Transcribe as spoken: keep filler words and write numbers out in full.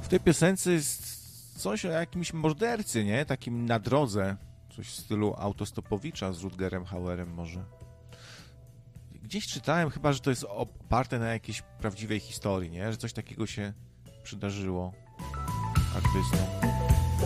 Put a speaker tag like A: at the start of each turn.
A: W tej piosence jest coś o jakimś mordercy, nie? Takim na drodze. Coś w stylu Autostopowicza z Rutgerem Hauerem może. Gdzieś czytałem chyba, że to jest oparte na jakiejś prawdziwej historii, nie? Że coś takiego się przydarzyło artystom.